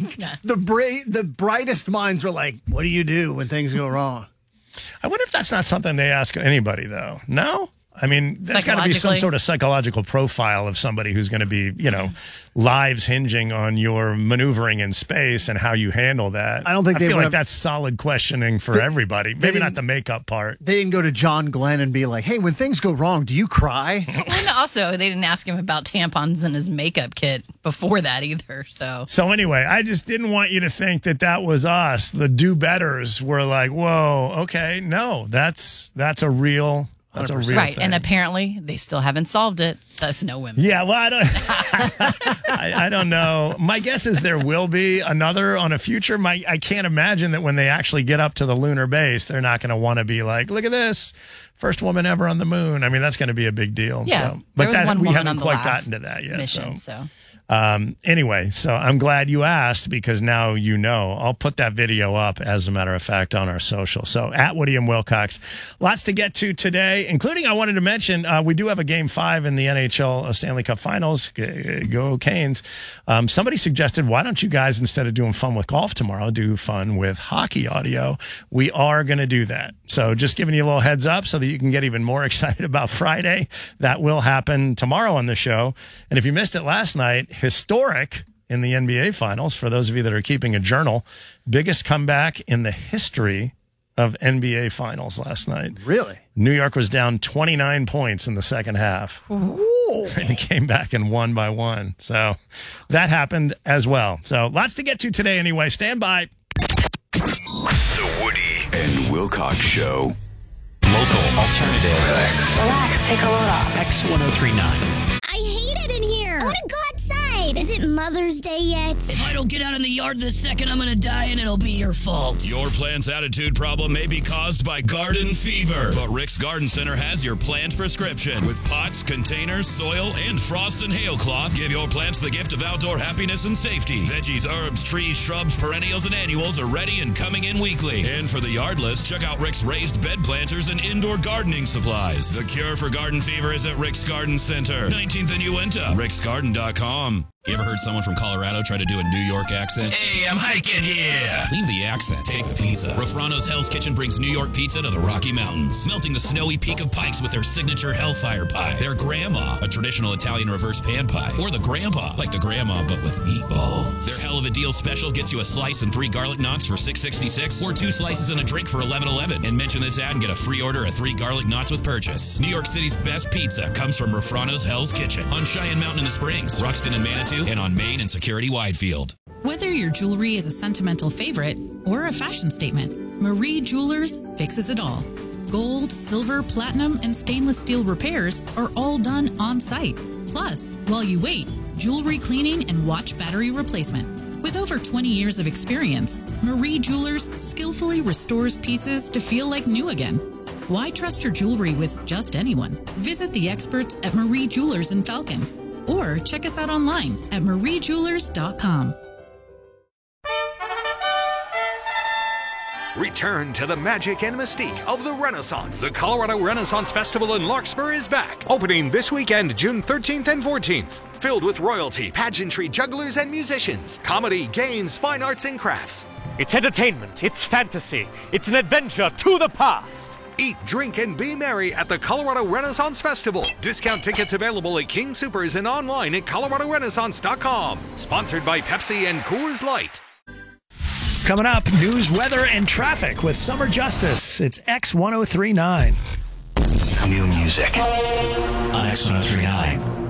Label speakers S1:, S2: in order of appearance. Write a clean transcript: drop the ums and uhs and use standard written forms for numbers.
S1: think the brightest minds were like, what do you do when things go wrong?
S2: I wonder if that's not something they ask anybody, though. No? I mean, there's got to be some sort of psychological profile of somebody who's going to be, lives hinging on your maneuvering in space and how you handle that.
S1: I feel
S2: like that's solid questioning for everybody. Maybe not the makeup part.
S1: They didn't go to John Glenn and be like, hey, when things go wrong, do you cry?
S3: And also, they didn't ask him about tampons in his makeup kit before that either.
S2: So anyway, I just didn't want you to think that was us. The do-betters were like, whoa, okay, no, that's a real... That's a real thing.
S3: And apparently they still haven't solved it. Thus, no women.
S2: Yeah, well, I don't know. My guess is there will be another on a future. I can't imagine that when they actually get up to the lunar base, they're not going to want to be like, look at this, first woman ever on the moon. I mean, that's going to be a big deal.
S3: Yeah,
S2: but we haven't quite gotten to that yet.
S3: Mission, so.
S2: Anyway, so I'm glad you asked because now you know. I'll put that video up, as a matter of fact, on our social. So at Woody and Wilcox. Lots to get to today, including I wanted to mention we do have a Game 5 in the NHL Stanley Cup Finals. Go Canes. Somebody suggested, why don't you guys, instead of doing fun with golf tomorrow, do fun with hockey audio? We are going to do that. So just giving you a little heads up so that you can get even more excited about Friday. That will happen tomorrow on the show. And if you missed it last night, historic in the NBA Finals, for those of you that are keeping a journal, biggest comeback in the history of NBA Finals last night.
S1: Really?
S2: New York was down 29 points in the second half.
S1: Ooh.
S2: And came back and won by 1. So that happened as well. So lots to get to today anyway. Stand by.
S4: The Woody and Wilcox Show.
S5: Local alternative.
S6: Relax, take a load off.
S5: X1039.
S6: I hate it in here. I want to go outside. Is it Mother's Day yet?
S7: If I don't get out in the yard this second, I'm going to die and it'll be your fault.
S8: Your plant's attitude problem may be caused by garden fever, but Rick's Garden Center has your plant prescription. With pots, containers, soil, and frost and hail cloth, give your plants the gift of outdoor happiness and safety. Veggies, herbs, trees, shrubs, perennials, and annuals are ready and coming in weekly. And for the yardless, check out Rick's raised bed planters and indoor gardening supplies. The cure for garden fever is at Rick's Garden Center, 19th and Uinta, ricksgarden.com. You ever heard someone from Colorado try to do a New York accent? Hey, I'm hiking here. Leave the accent. Take the pizza. Rafrano's Hell's Kitchen brings New York pizza to the Rocky Mountains, melting the snowy peak of Pikes with their signature Hellfire Pie. Their Grandma, a traditional Italian reverse pan pie. Or the Grandpa, like the Grandma but with meatballs. Their Hell of a Deal special gets you a slice and 3 garlic knots for $6.66, or 2 slices and a drink for $11.11. And mention this ad and get a free order of 3 garlic knots with purchase. New York City's best pizza comes from Rafrano's Hell's Kitchen on Cheyenne Mountain in the Springs, Ruxton and Manitou, and on Main and Security Widefield.
S9: Whether your jewelry is a sentimental favorite or a fashion statement, Marie Jewelers fixes it all. Gold, silver, platinum, and stainless steel repairs are all done on site. Plus, while you wait, jewelry cleaning and watch battery replacement. With over 20 years of experience, Marie Jewelers skillfully restores pieces to feel like new again. Why trust your jewelry with just anyone? Visit the experts at Marie Jewelers in Falcon, or check us out online at mariejewelers.com.
S10: Return to the magic and mystique of the Renaissance. The Colorado Renaissance Festival in Larkspur is back, opening this weekend, June 13th and 14th. Filled with royalty, pageantry, jugglers, and musicians, comedy, games, fine arts, and crafts.
S11: It's entertainment, it's fantasy, it's an adventure to the past.
S10: Eat, drink, and be merry at the Colorado Renaissance Festival. Discount tickets available at King Soopers and online at coloradorenaissance.com. Sponsored by Pepsi and Coors Light.
S2: Coming up, news, weather, and traffic with Summer Justice. It's X1039.
S4: New music on X1039.